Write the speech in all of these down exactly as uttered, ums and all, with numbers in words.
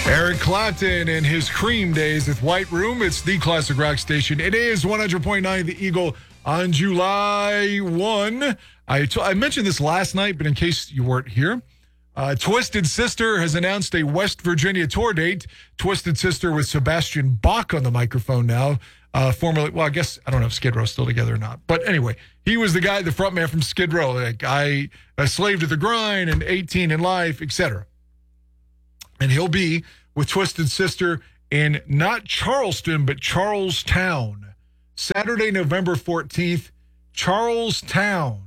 Eric Clapton and his Cream Days with White Room. It's the classic rock station. It is one hundred point nine The Eagle on July first. I, t- I mentioned this last night, but in case you weren't here, uh, Twisted Sister has announced a West Virginia tour date. Twisted Sister with Sebastian Bach on the microphone now. Uh, formerly, well, I guess, I don't know if Skid Row's still together or not. But anyway, he was the guy, the front man from Skid Row. Like, I, a slave to the grind and eighteen in life, et cetera. And he'll be with Twisted Sister in not Charleston, but Charlestown. Saturday, November fourteenth, Charlestown.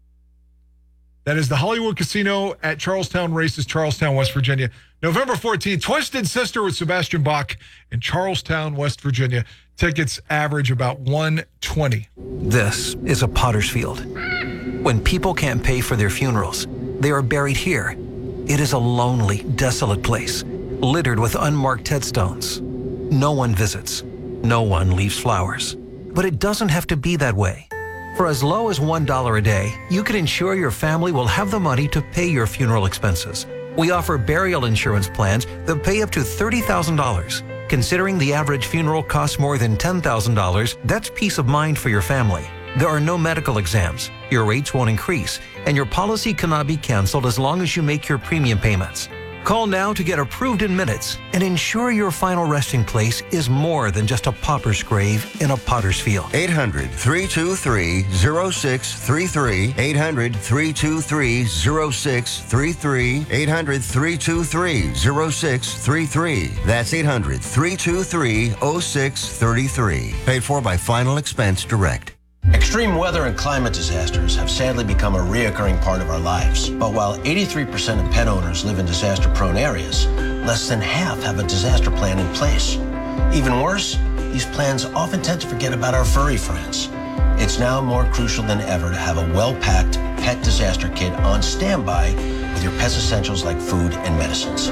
That is the Hollywood Casino at Charlestown Races, Charlestown, West Virginia. November fourteenth, Twisted Sister with Sebastian Bach in Charlestown, West Virginia. Tickets average about one twenty. This is a potter's field. When people can't pay for their funerals, they are buried here. It is a lonely, desolate place, littered with unmarked headstones. No one visits. No one leaves flowers. But it doesn't have to be that way. For as low as one dollar a day, you can ensure your family will have the money to pay your funeral expenses. We offer burial insurance plans that pay up to thirty thousand dollars. Considering the average funeral costs more than ten thousand dollars, that's peace of mind for your family. There are no medical exams, your rates won't increase, and your policy cannot be canceled as long as you make your premium payments. Call now to get approved in minutes and ensure your final resting place is more than just a pauper's grave in a potter's field. eight hundred, three two three, zero six three three. eight hundred, three two three, zero six three three. eight hundred, three two three, zero six three three. That's eight hundred, three two three, zero six three three. Paid for by Final Expense Direct. Extreme weather and climate disasters have sadly become a reoccurring part of our lives. But while eighty-three percent of pet owners live in disaster-prone areas, less than half have a disaster plan in place. Even worse, these plans often tend to forget about our furry friends. It's now more crucial than ever to have a well-packed pet disaster kit on standby with your pet's essentials like food and medicines.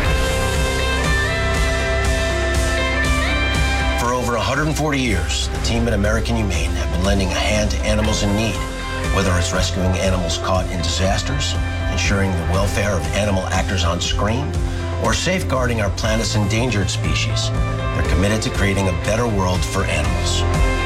For over one hundred forty years, the team at American Humane have been lending a hand to animals in need, whether it's rescuing animals caught in disasters, ensuring the welfare of animal actors on screen, or safeguarding our planet's endangered species. They're committed to creating a better world for animals.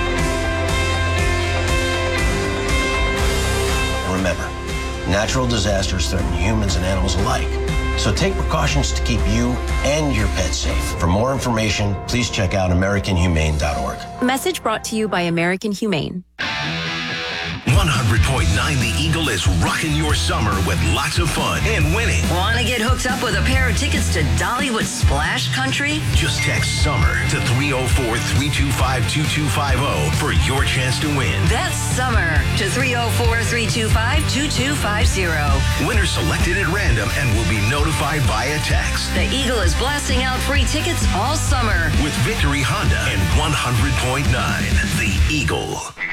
And remember, natural disasters threaten humans and animals alike. So take precautions to keep you and your pet safe. For more information, please check out American Humane dot org. Message brought to you by American Humane. one hundred point nine The Eagle is rocking your summer with lots of fun and winning. Want to get hooked up with a pair of tickets to Dollywood Splash Country? Just text SUMMER to three oh four, three two five, two two five oh for your chance to win. That's SUMMER to three oh four, three two five, two two five oh. Winners selected at random and will be notified via text. The Eagle is blasting out free tickets all summer with Victory Honda and one hundred point nine The Eagle.